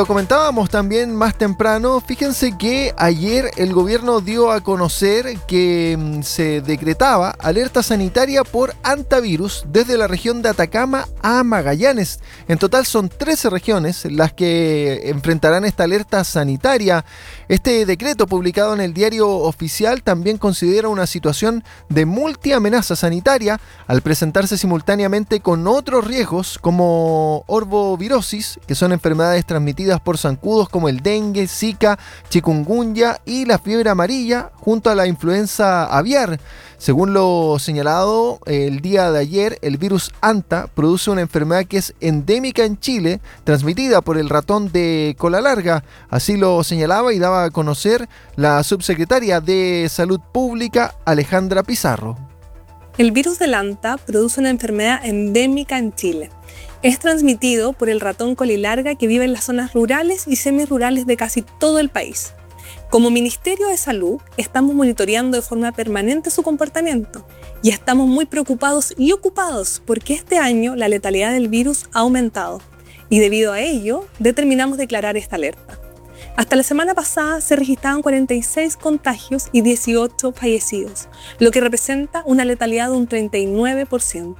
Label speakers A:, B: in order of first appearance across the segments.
A: Lo comentábamos también más temprano, fíjense que ayer el gobierno dio a conocer que se decretaba alerta sanitaria por hantavirus desde la región de Atacama a Magallanes. En total son 13 regiones las que enfrentarán esta alerta sanitaria. Este decreto publicado en el Diario Oficial también considera una situación de multiamenaza sanitaria al presentarse simultáneamente con otros riesgos como orbovirosis, que son enfermedades transmitidas por zancudos como el dengue, zika, chikungunya y la fiebre amarilla, junto a la influenza aviar. Según lo señalado el día de ayer, el virus Anta produce una enfermedad que es endémica en Chile, transmitida por el ratón de cola larga. Así lo señalaba y daba a conocer la subsecretaria de Salud Pública, Alejandra Pizarro.
B: El virus del Anta produce una enfermedad endémica en Chile. Es transmitido por el ratón colilarga que vive en las zonas rurales y semirurales de casi todo el país. Como Ministerio de Salud, estamos monitoreando de forma permanente su comportamiento y estamos muy preocupados y ocupados porque este año la letalidad del virus ha aumentado y debido a ello determinamos declarar esta alerta. Hasta la semana pasada se registraban 46 contagios y 18 fallecidos, lo que representa una letalidad de un 39%.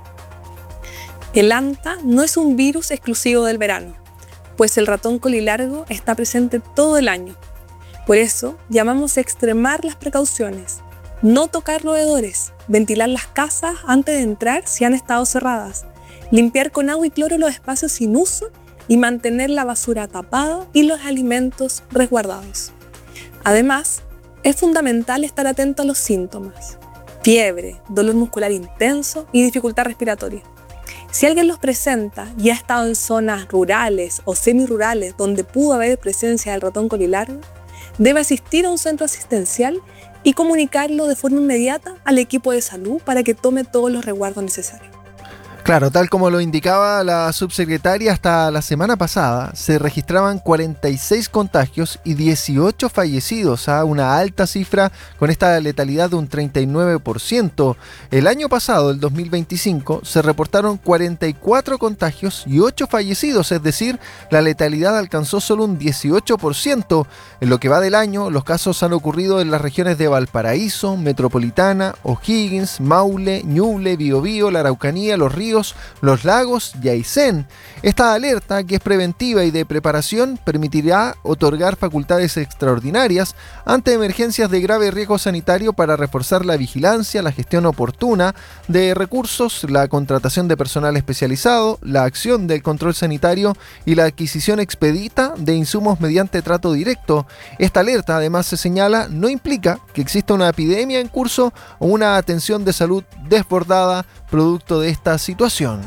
B: El Anta no es un virus exclusivo del verano, pues el ratón colilargo está presente todo el año. Por eso, llamamos a extremar las precauciones, no tocar roedores, ventilar las casas antes de entrar si han estado cerradas, limpiar con agua y cloro los espacios sin uso y mantener la basura tapada y los alimentos resguardados. Además, es fundamental estar atento a los síntomas: fiebre, dolor muscular intenso y dificultad respiratoria. Si alguien los presenta y ha estado en zonas rurales o semirurales donde pudo haber presencia del ratón colilargo, debe asistir a un centro asistencial y comunicarlo de forma inmediata al equipo de salud para que tome todos los resguardos necesarios.
A: Claro, tal como lo indicaba la subsecretaria, hasta la semana pasada se registraban 46 contagios y 18 fallecidos, una alta cifra con esta letalidad de un 39%. El año pasado, el 2025, se reportaron 44 contagios y 8 fallecidos, es decir, la letalidad alcanzó solo un 18%. En lo que va del año, los casos han ocurrido en las regiones de Valparaíso, Metropolitana, O'Higgins, Maule, Ñuble, Biobío, la Araucanía, Los Ríos, Los Lagos y Aysén. Esta alerta, que es preventiva y de preparación, permitirá otorgar facultades extraordinarias ante emergencias de grave riesgo sanitario para reforzar la vigilancia, la gestión oportuna de recursos, la contratación de personal especializado, la acción del control sanitario y la adquisición expedita de insumos mediante trato directo. Esta alerta, además, se señala, no implica que exista una epidemia en curso o una atención de salud desbordada producto de esta situación.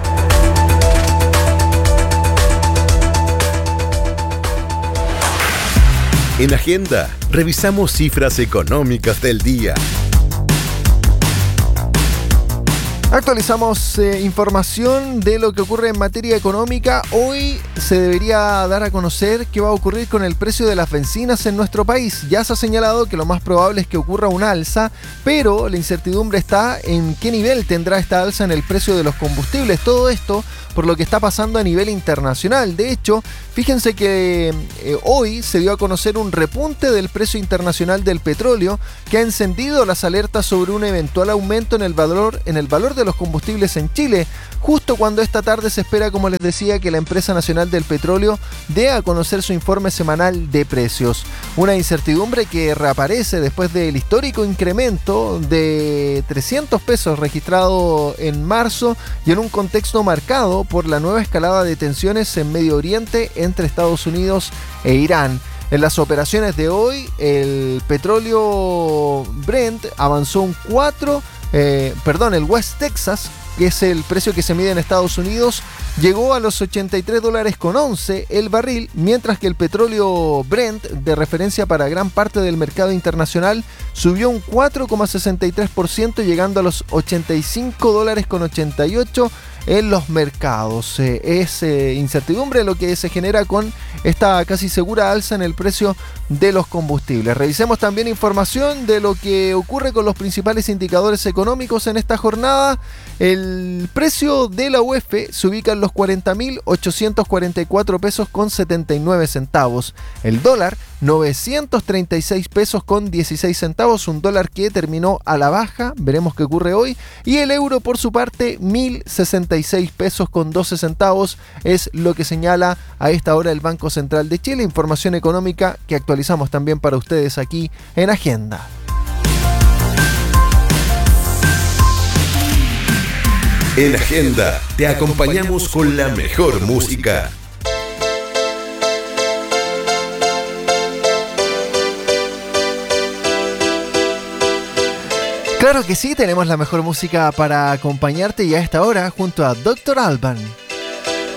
C: En Agenda, revisamos cifras económicas del día.
A: Actualizamos información de lo que ocurre en materia económica. Hoy se debería dar a conocer qué va a ocurrir con el precio de las bencinas en nuestro país. Ya se ha señalado que lo más probable es que ocurra un alza, pero la incertidumbre está en qué nivel tendrá esta alza en el precio de los combustibles. Todo esto por lo que está pasando a nivel internacional. De hecho, fíjense que hoy se dio a conocer un repunte del precio internacional del petróleo que ha encendido las alertas sobre un eventual aumento en el valor de los combustibles en Chile, justo cuando esta tarde se espera, como les decía, que la Empresa Nacional del Petróleo dé a conocer su informe semanal de precios. Una incertidumbre que reaparece después del histórico incremento de 300 pesos registrado en marzo y en un contexto marcado por la nueva escalada de tensiones en Medio Oriente entre Estados Unidos e Irán. En las operaciones de hoy, el petróleo Brent avanzó el West Texas, que es el precio que se mide en Estados Unidos, llegó a los $83.11 el barril, mientras que el petróleo Brent, de referencia para gran parte del mercado internacional, subió un 4,63%, llegando a los $85.88 en los mercados. Es incertidumbre lo que se genera con esta casi segura alza en el precio de los combustibles. Revisemos también información de lo que ocurre con los principales indicadores económicos en esta jornada. El precio de la UEF se ubica en los 40.844 pesos con 79 centavos. El dólar, 936 pesos con 16 centavos, un dólar que terminó a la baja, veremos qué ocurre hoy. Y el euro, por su parte, 1.066 pesos con 12 centavos, es lo que señala a esta hora el Banco Central de Chile. Información económica que actualizamos también para ustedes aquí en Agenda.
C: En Agenda te acompañamos con la mejor música.
A: Claro que sí, tenemos la mejor música para acompañarte y a esta hora junto a Dr. Alban.